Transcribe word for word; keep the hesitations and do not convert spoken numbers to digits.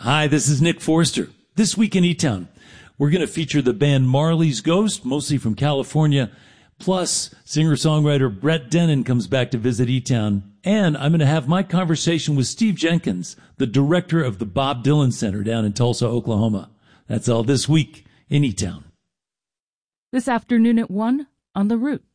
Hi, this is Nick Forster. This week in E-Town, we're going to feature the band Marley's Ghost, mostly from California. Plus, singer-songwriter Brett Dennen comes back to visit E-Town. And I'm going to have my conversation with Steve Jenkins, the director of the Bob Dylan Center down in Tulsa, Oklahoma. That's all this week in E-Town. This afternoon at one on The Root.